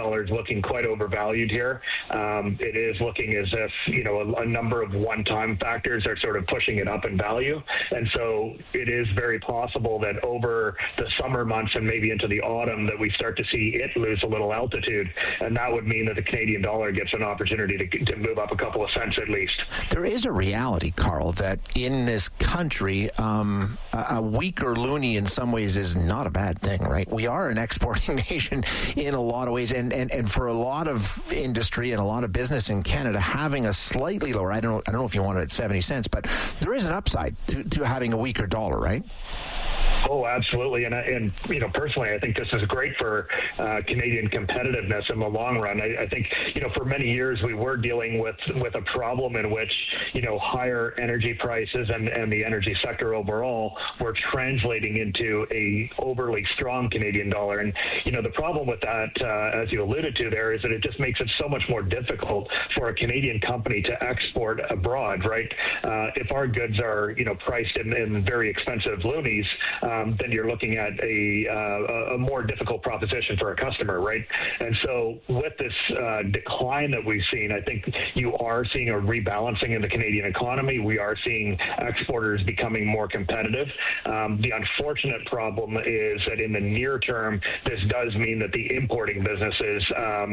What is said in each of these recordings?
dollar is looking quite overvalued here. It is looking as if, a number of one-time factors are sort of pushing it up in value. And so it is very possible that over the summer months and maybe into the autumn that we start to see it lose a little altitude. And that would mean that the Canadian dollar gets an opportunity to move up a couple of cents at least. There is a reality, Carl, that in this country, a weaker loonie in some ways is not a bad thing, right? We are an exporting nation in a lot of ways, and for a lot of industry and a lot of business in Canada, having a slightly lower, I don't know if you want it at 70 cents, but there is an upside to having a weaker dollar, right? Oh, absolutely. And personally, I think this is great for Canadian competitiveness in the long run. I think, for many years we were dealing with a problem in which, higher energy prices and the energy sector overall were translating into a overly strong Canadian dollar. And, the problem with that, as you alluded to there, is that it just makes it so much more difficult for a Canadian company to export abroad, right? If our goods are, priced in very expensive loonies, then you're looking at a more difficult proposition for a customer, right? And so with this decline that we've seen, I think you are seeing a rebalancing in the Canadian economy. We are seeing exporters becoming more competitive. The unfortunate problem is that in the near term, this does mean that the importing businesses,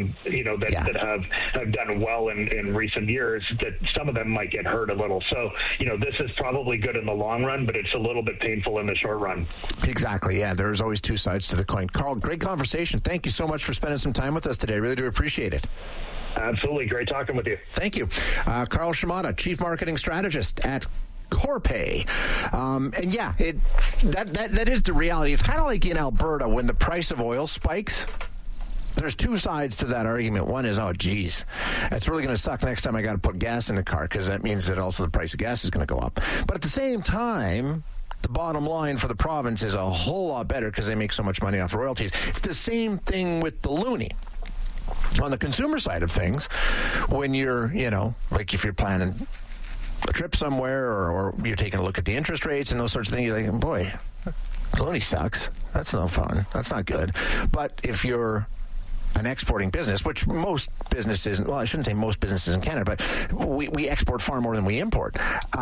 that have done well in recent years, that some of them might get hurt a little. So, this is probably good in the long run, but it's a little bit painful in the short run. Exactly. Yeah, there's always two sides to the coin. Carl, great conversation. Thank you so much for spending some time with us today. I really do appreciate it. Absolutely. Great talking with you. Thank you. Carl Shimada, Chief Marketing Strategist at Corpay. And yeah, that is the reality. It's kind of like in Alberta when the price of oil spikes. There's two sides to that argument. One is, oh, geez, it's really going to suck next time I got to put gas in the car, because that means that also the price of gas is going to go up. But at the same time, the bottom line for the province is a whole lot better because they make so much money off royalties. It's the same thing with the loonie. On the consumer side of things, when you're, like if you're planning a trip somewhere or you're taking a look at the interest rates and those sorts of things, you're like, boy, loonie sucks. That's no fun. That's not good. But if you're an exporting business, which most businesses, well, I shouldn't say most businesses in Canada, but we export far more than we import.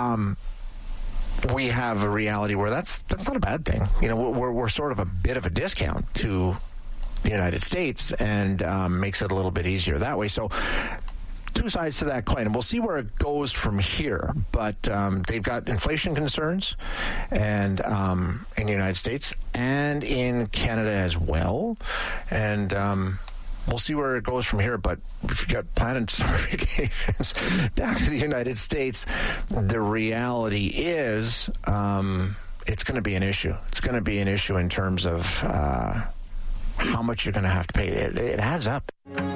We have a reality where that's not a bad thing. We're sort of a bit of a discount to the United States, and makes it a little bit easier that way. So two sides to that coin, and we'll see where it goes from here. But they've got inflation concerns, and in the United States and in Canada as well, and we'll see where it goes from here. But if you got planned summer vacations down to the United States, the reality is it's going to be an issue. It's going to be an issue in terms of how much you're going to have to pay. It adds up.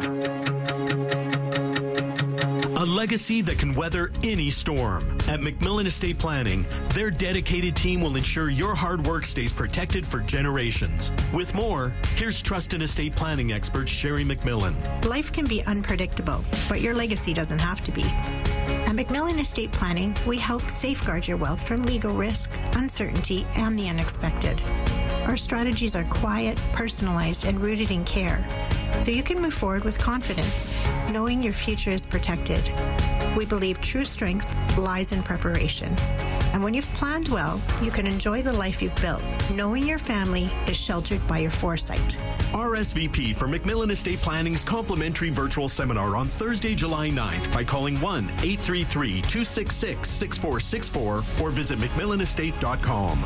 A legacy that can weather any storm. At McMillan Estate Planning, their dedicated team will ensure your hard work stays protected for generations. With more, here's Trust and Estate Planning expert Sherry McMillan. Life can be unpredictable, but your legacy doesn't have to be. At McMillan Estate Planning, we help safeguard your wealth from legal risk, uncertainty, and the unexpected. Our strategies are quiet, personalized, and rooted in care, so you can move forward with confidence, knowing your future is protected. We believe true strength lies in preparation. And when you've planned well, you can enjoy the life you've built, knowing your family is sheltered by your foresight. RSVP for McMillan Estate Planning's complimentary virtual seminar on Thursday, July 9th by calling 1-833-266-6464 or visit McMillanestate.com.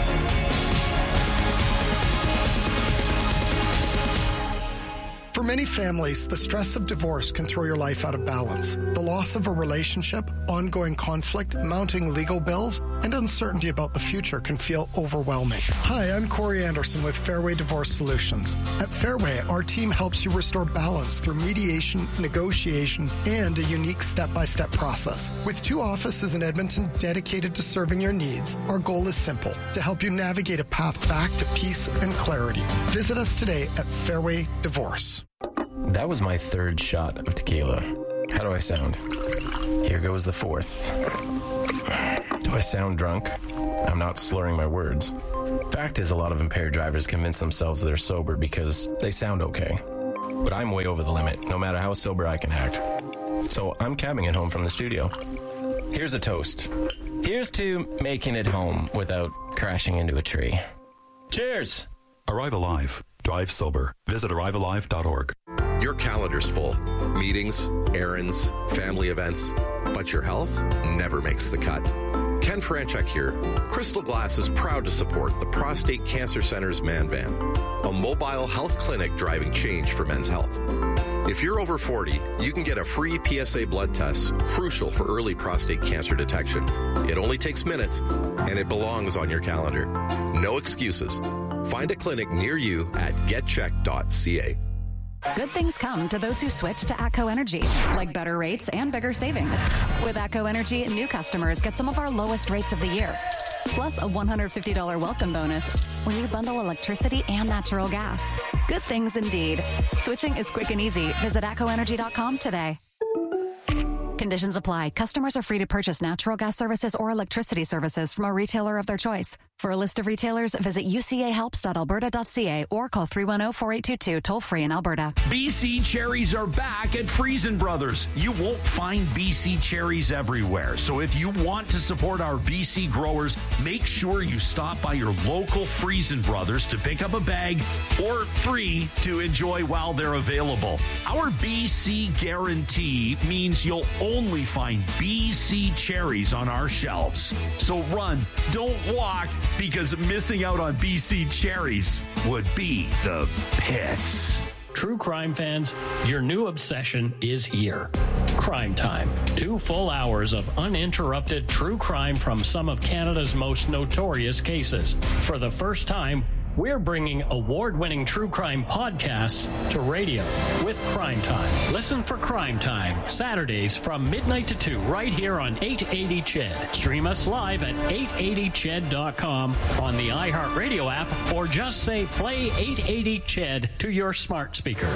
For many families, the stress of divorce can throw your life out of balance. The loss of a relationship, ongoing conflict, mounting legal bills, and uncertainty about the future can feel overwhelming. Hi, I'm Corey Anderson with Fairway Divorce Solutions. At Fairway, our team helps you restore balance through mediation, negotiation, and a unique step-by-step process. With 2 offices in Edmonton dedicated to serving your needs, our goal is simple: to help you navigate a path back to peace and clarity. Visit us today at Fairway Divorce. That was my 3rd shot of tequila. How do I sound? Here goes the 4th. Do I sound drunk? I'm not slurring my words. Fact is, a lot of impaired drivers convince themselves they're sober because they sound okay. but I'm way over the limit, no matter how sober I can act. So I'm cabbing it home from the studio. Here's a toast. Here's to making it home without crashing into a tree. Cheers! Arrive Alive. Drive sober. Visit arrivealive.org. Your calendar's full. Meetings, errands, family events. But your health never makes the cut. Ken Franchek here. Crystal Glass is proud to support the Prostate Cancer Center's Man Van, a mobile health clinic driving change for men's health. If you're over 40, you can get a free PSA blood test, crucial for early prostate cancer detection. It only takes minutes, and it belongs on your calendar. No excuses. Find a clinic near you at getcheck.ca. Good things come to those who switch to ATCO Energy, like better rates and bigger savings. With ATCO Energy, new customers get some of our lowest rates of the year, plus a $150 welcome bonus when you bundle electricity and natural gas. Good things indeed. Switching is quick and easy. Visit ATCOenergy.com today. Conditions apply. Customers are free to purchase natural gas services or electricity services from a retailer of their choice. For a list of retailers, visit ucahelps.alberta.ca or call 310-4822 toll-free in Alberta. BC cherries are back at Friesen Brothers. You won't find BC cherries everywhere. So if you want to support our BC growers, make sure you stop by your local Friesen Brothers to pick up a bag or 3 to enjoy while they're available. Our BC guarantee means you'll only find BC cherries on our shelves. So run, don't walk, because missing out on BC cherries would be the pits. True crime fans, your new obsession is here. Crime Time. 2 full hours of uninterrupted true crime from some of Canada's most notorious cases. For the first time, we're bringing award-winning true crime podcasts to radio with Crime Time. Listen for Crime Time, Saturdays from midnight to 2, right here on 880 CHED. Stream us live at 880ched.com on the iHeartRadio app, or just say play 880 CHED to your smart speaker.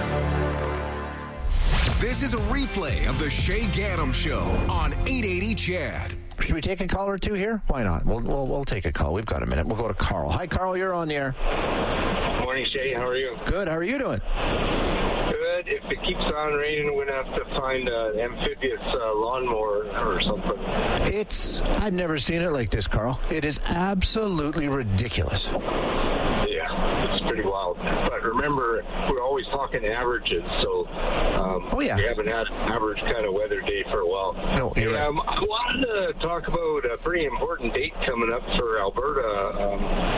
This is a replay of the Shay Gaddam Show on 880 CHED. Should we take a call or two here? Why not? We'll take a call. We've got a minute. We'll go to Carl. Hi, Carl. You're on the air. Morning, Shay. How are you? Good. How are you doing? Good. If it keeps on raining, we're going to have to find an amphibious lawnmower or something. I've never seen it like this, Carl. It is absolutely ridiculous. Yeah, it's pretty wild. But remember, we're always talking averages, so we haven't had an average kind of weather day for a while. No, you're right. I wanted to talk about a pretty important date coming up for Alberta.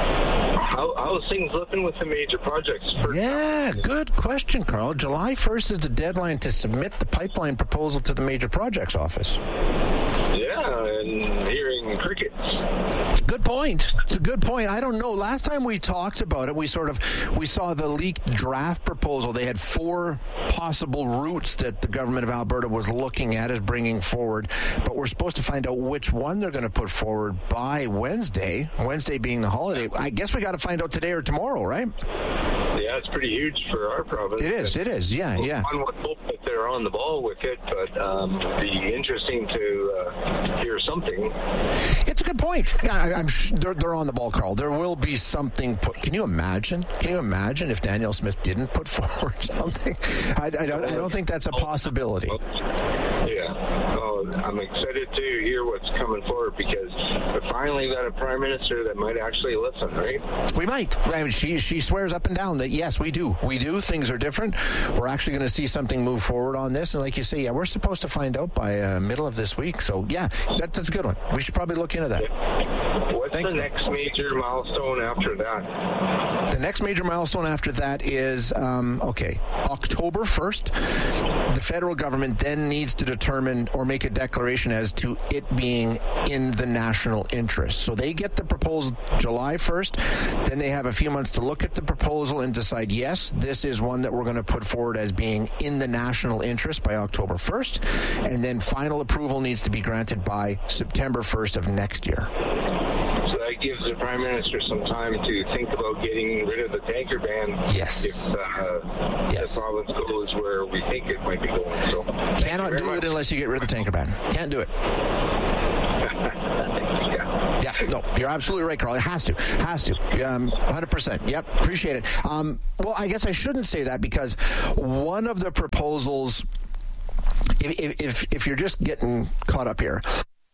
How's things looking with the major projects? Good question, Carl. July 1st is the deadline to submit the pipeline proposal to the major projects office. Yeah, and hearing crickets. Good point. It's a good point. I don't know. Last time we talked about it, we saw the leaked draft proposal. They had 4 possible routes that the government of Alberta was looking at as bringing forward, but we're supposed to find out which one they're going to put forward by Wednesday being the holiday. I guess we got to find out today or tomorrow, right? Yeah, it's pretty huge for our province. It is. Yeah. One would hope that they're on the ball with it, but it'd be interesting to hear something. It's a good point. Yeah, I'm sure they're on the ball, Carl. There will be something put. Can you imagine if Danielle Smith didn't put forward something? I don't think that's a possibility. Yeah. I'm excited to hear what's coming forward, because we finally got a prime minister that might actually listen, right? We might. I mean, she swears up and down that yes, we do. Things are different. We're actually going to see something move forward on this, and like you say, we're supposed to find out by middle of this week. So that's a good one. We should probably look into that. What's the next major milestone after that? The next major milestone after that is October 1st. The federal government then needs to determine or make a declaration as to it being in the national interest. So they get the proposal July 1st. Then they have a few months to look at the proposal and decide, yes, this is one that we're going to put forward as being in the national interest by October 1st. And then final approval needs to be granted by September 1st of next year. So that gives the Prime Minister some time to think about getting rid of the tanker ban. Yes. If the province goes where we think it might be going. So cannot do it unless you get rid of the tanker ban. Can't do it. No, you're absolutely right, Carl. It has to. 100%. Yep, appreciate it. Well, I guess I shouldn't say that because one of the proposals, if you're just getting caught up here,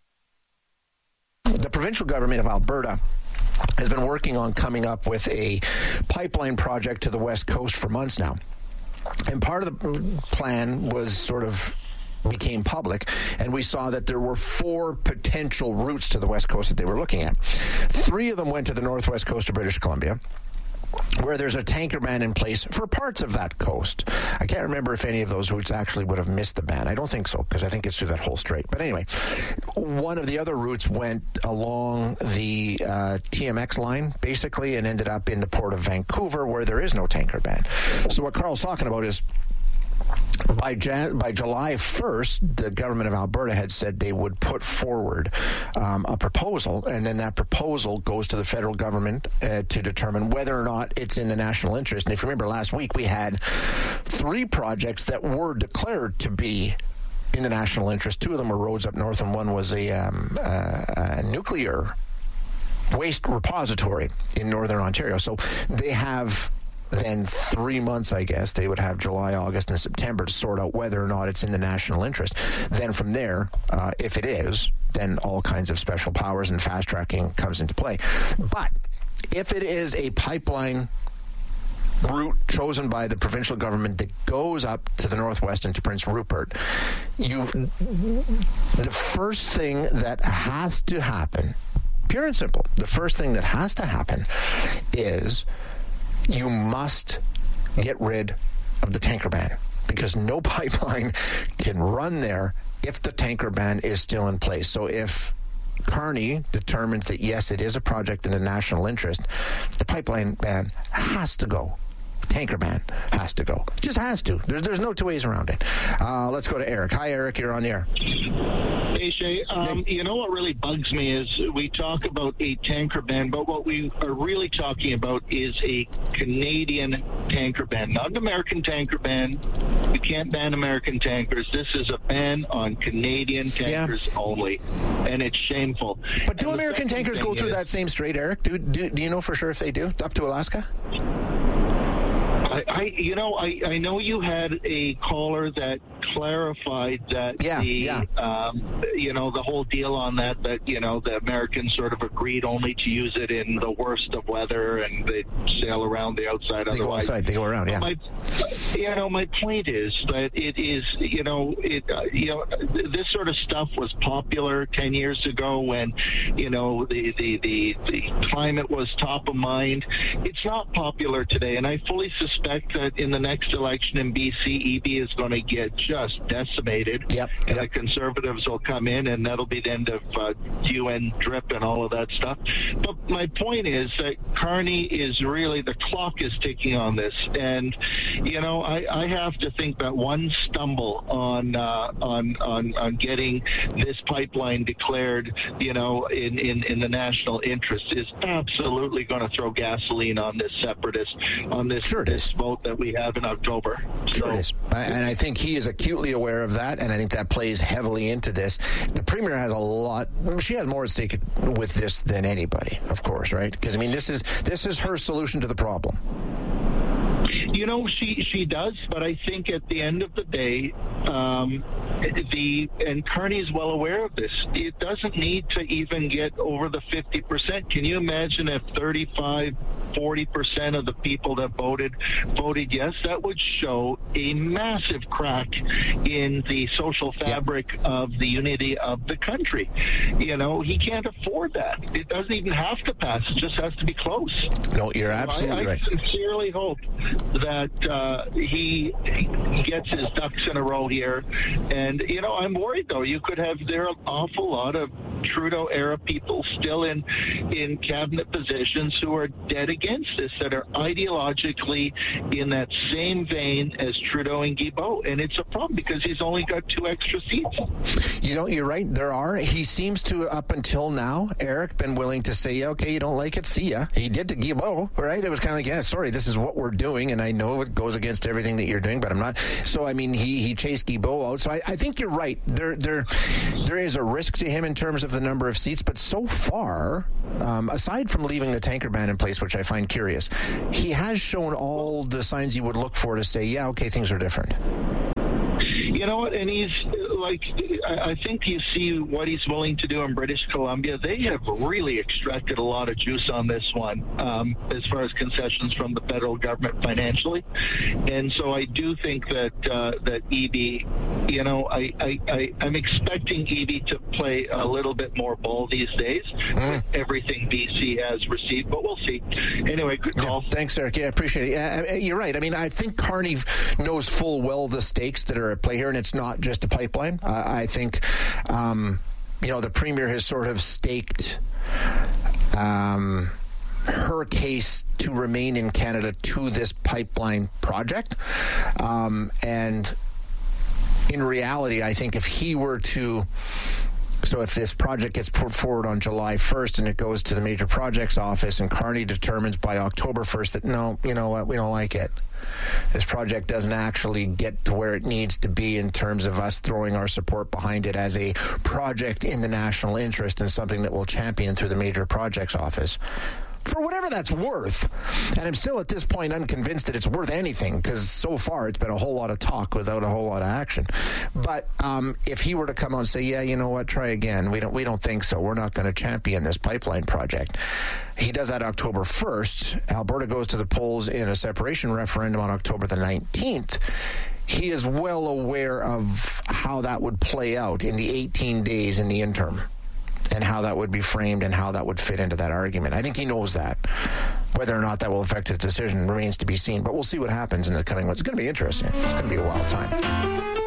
the provincial government of Alberta has been working on coming up with a pipeline project to the West Coast for months now. And part of the plan was sort of became public, and we saw that there were 4 potential routes to the West Coast that they were looking at. 3 of them went to the northwest coast of British Columbia, where there's a tanker ban in place for parts of that coast. I can't remember if any of those routes actually would have missed the ban. I don't think so, because I think it's through that whole strait. But anyway, one of the other routes went along the TMX line, basically, and ended up in the port of Vancouver, where there is no tanker ban. So what Carl's talking about is by July 1st, the government of Alberta had said they would put forward a proposal, and then that proposal goes to the federal government to determine whether or not it's in the national interest. And if you remember last week, we had 3 projects that were declared to be in the national interest. 2 of them were roads up north, and one was a nuclear waste repository in northern Ontario. So they have then 3 months, I guess. They would have July, August, and September to sort out whether or not it's in the national interest. Then from there, if it is, then all kinds of special powers and fast tracking comes into play. But if it is a pipeline route chosen by the provincial government that goes up to the northwest into Prince Rupert, the first thing that has to happen, pure and simple, the first thing that has to happen is you must get rid of the tanker ban, because no pipeline can run there if the tanker ban is still in place. So if Carney determines that, yes, it is a project in the national interest, the pipeline ban has to go. Tanker ban has to go. Just has to. There's no 2 ways around it. Let's go to Eric. Hi, Eric. You're on the air. Hey, Shay. You know what really bugs me is we talk about a tanker ban, but what we are really talking about is a Canadian tanker ban, not an American tanker ban. You can't ban American tankers. This is a ban on Canadian tankers only, and it's shameful. But do American tankers go through that same strait, Eric? Do you know for sure if they do, up to Alaska? I know you had a caller that clarified that the whole deal on that the Americans sort of agreed only to use it in the worst of weather, and they sail around the outside. They go outside. They go around. Yeah. My point is that it is this sort of stuff was popular 10 years ago when the climate was top of mind. It's not popular today, and I fully suspect that in the next election in BC, EB is going to get just decimated. And the Conservatives will come in, and that'll be the end of UN DRIP and all of that stuff. But my point is that Carney is really, the clock is ticking on this, and I have to think that one stumble on getting this pipeline declared, in the national interest is absolutely going to throw gasoline on this separatist, on this vote that we have in October. Sure it is. And I think he is acutely aware of that, and I think that plays heavily into this. The Premier has a lot, she has more at stake with this than anybody, of course, right? Because, this is her solution to the problem. She does, but I think at the end of the day, and Carney's well aware of this, it doesn't need to even get over the 50%. Can you imagine if 40% of the people that voted yes? That would show a massive crack in the social fabric of the unity of the country. He can't afford that. It doesn't even have to pass. It just has to be close. No, you're absolutely right. I sincerely hope that he gets his ducks in a row here. And, I'm worried, though. There are an awful lot of Trudeau-era people still in cabinet positions who are dead against this, that are ideologically in that same vein as Trudeau and Guilbeault. And it's a problem because he's only got 2 extra seats. You're right. There are. He seems to, up until now, Eric, been willing to say, okay, you don't like it, see ya. He did to Guilbeault, right? It was kind of like, sorry, this is what we're doing, and I know it goes against everything that you're doing, but I'm not. So, he chased Guilbeault out. So I think you're right. There is a risk to him in terms of of the number of seats, but so far, aside from leaving the tanker ban in place, which I find curious, he has shown all the signs you would look for to say, yeah, okay, things are different. You know what? And he's like, I think you see what he's willing to do in British Columbia. They have really extracted a lot of juice on this one, as far as concessions from the federal government financially. And so I do think that that EB, you know, I'm expecting EB to play a little bit more ball these days with everything BC has received, but we'll see. Anyway, good call. Yeah, thanks, Eric. Yeah, I appreciate it. You're right. I mean, I think Carney knows full well the stakes that are at play here, and it's not just a pipeline. I think, the Premier has sort of staked her case to remain in Canada to this pipeline project. And in reality, I think if he were to... So if this project gets put forward on July 1st and it goes to the Major Projects Office and Carney determines by October 1st that, no, you know what, we don't like it. This project doesn't actually get to where it needs to be in terms of us throwing our support behind it as a project in the national interest and something that we'll champion through the Major Projects Office. For whatever that's worth, and I'm still at this point unconvinced that it's worth anything, because so far it's been a whole lot of talk without a whole lot of action. But if he were to come out and say, yeah, you know what, try again, we don't think so, we're not going to champion this pipeline project. He does that October 1st. Alberta goes to the polls in a separation referendum on October the 19th. He is well aware of how that would play out in the 18 days in the interim, and how that would be framed and how that would fit into that argument. I think he knows that. Whether or not that will affect his decision remains to be seen, but we'll see what happens in the coming months. It's going to be interesting. It's going to be a wild time.